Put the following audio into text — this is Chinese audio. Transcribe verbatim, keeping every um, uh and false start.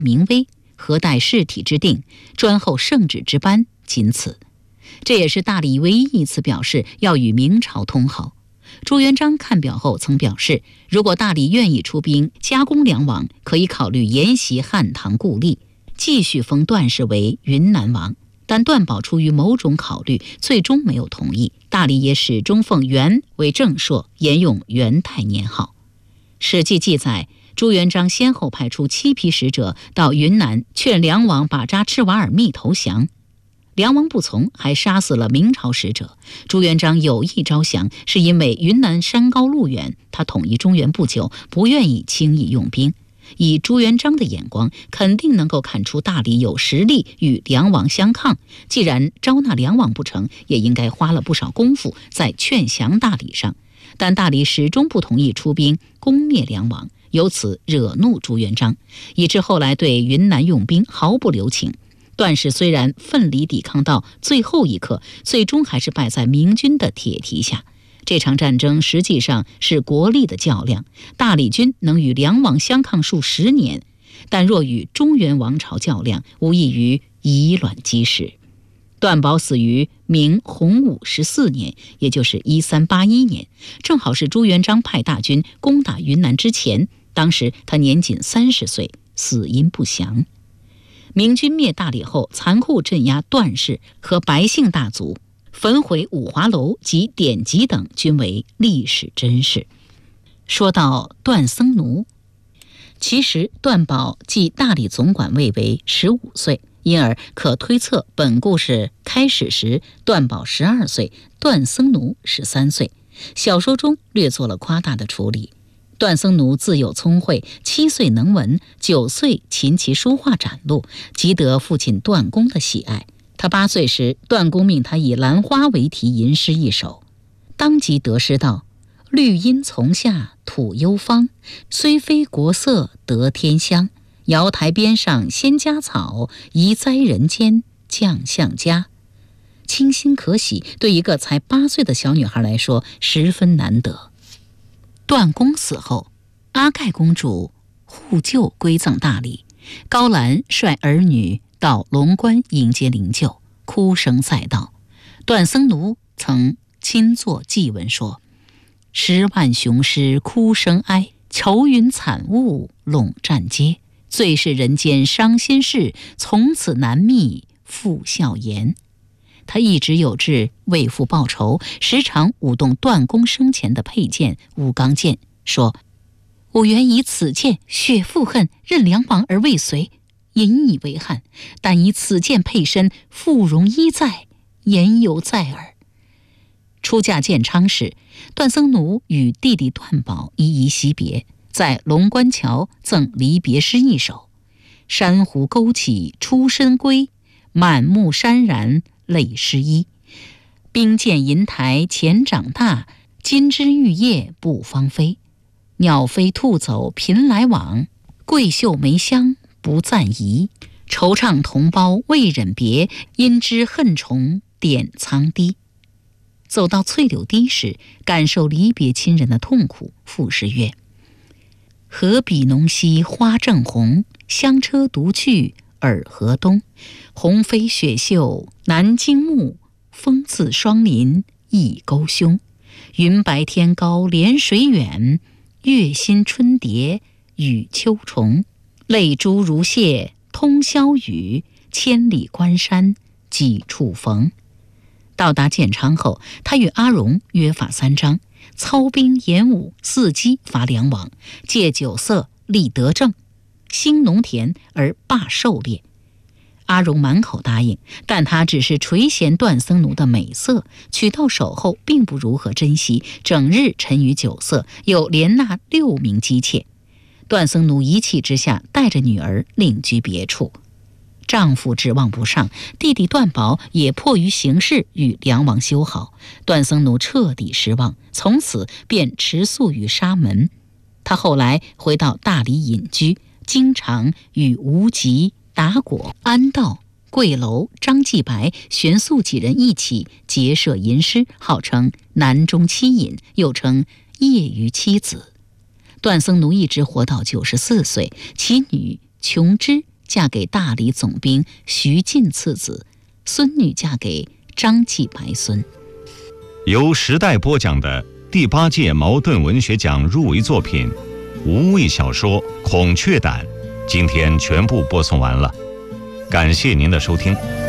明威，何待事体之定，专候圣旨之颁，仅此。这也是大理唯一一次表示要与明朝通好。朱元璋看表后曾表示，如果大理愿意出兵加攻梁王，可以考虑沿袭汉唐故例，继续封段氏为云南王。但段宝出于某种考虑，最终没有同意。大理也始终奉元为正朔，沿用元泰年号。史记记载，朱元璋先后派出七批使者到云南劝梁王把扎赤瓦尔密投降，梁王不从，还杀死了明朝使者。朱元璋有意招降，是因为云南山高路远，他统一中原不久，不愿意轻易用兵。以朱元璋的眼光，肯定能够看出大理有实力与梁王相抗。既然招纳梁王不成，也应该花了不少功夫在劝降大理上。但大理始终不同意出兵攻灭梁王，由此惹怒朱元璋，以致后来对云南用兵毫不留情。段氏虽然奋力抵抗到最后一刻，最终还是败在明军的铁蹄下。这场战争实际上是国力的较量，大理军能与梁王相抗数十年，但若与中原王朝较量，无异于以卵击石。段宝死于明洪武十四年，也就是一三八一年，正好是朱元璋派大军攻打云南之前，当时他年仅三十岁，死因不详。明军灭大理后，残酷镇压段氏和白姓大族，焚毁五华楼及典籍等，均为历史真事。说到段僧奴，其实段宝继大理总管位为十五岁，因而可推测本故事开始时段宝十二岁，段僧奴十三岁。小说中略做了夸大的处理。段僧奴自幼聪慧，七岁能文，九岁琴棋书画展露，极得父亲段公的喜爱。他八岁时，段公命他以兰花为题吟诗一首，当即得诗道：绿荫丛下土幽芳，虽非国色得天香。瑶台边上仙家草，移栽人间将相家。清新可喜，对一个才八岁的小女孩来说十分难得。段公死后，阿盖公主护柩归葬大理，高兰率儿女到龙关迎接灵柩，哭声载道。段僧奴曾亲作祭文说：十万雄师哭声哀，愁云惨雾笼战街。最是人间伤心事，从此难觅复笑颜。他一直有志为父报仇，时常舞动段公生前的佩剑武冈剑，说：我原以此剑雪负恨，任梁王而未遂，引以为憾，但以此剑配身，复容依在，言犹在耳。出嫁建昌时，段僧奴与弟弟段宝依依惜别，在龙关桥赠离别诗一首：珊瑚勾起出身归，满目潸然泪湿衣。冰见银台前长大，金枝玉叶不芳菲。鸟飞兔走频来往，桂袖梅香不暂移。惆怅同胞未忍别，因知恨虫点苍堤。走到翠柳堤时，感受离别亲人的痛苦，赋诗曰：何比浓兮花正红，香车独去尔何东。鸿飞雪秀南京暮，风刺霜林一沟凶。云白天高连水远，月新春蝶与秋虫。泪珠如泻通霄雨，千里关山几处逢。到达建昌后，他与阿荣约法三章：操兵演武，伺机伐梁王；借酒色立德政，兴农田而罢狩猎。阿荣满口答应，但他只是垂涎段僧奴的美色，娶到手后并不如何珍惜，整日沉于酒色，又连纳六名姬妾。段僧奴一气之下，带着女儿另居别处。丈夫指望不上，弟弟段宝也迫于形势与梁王修好，段僧奴彻底失望，从此便持宿于沙门。他后来回到大理隐居，经常与无极、达果、安道、桂楼、张继白、玄素几人一起结社吟诗，号称南中七隐，又称业余妻子。段僧奴一直活到九十四岁，其女琼之嫁给大理总兵徐进次子，孙女嫁给张继白孙。 由时代播讲的第八届茅盾文学奖入围作品《无畏小说孔雀胆》，今天全部播送完了，感谢您的收听。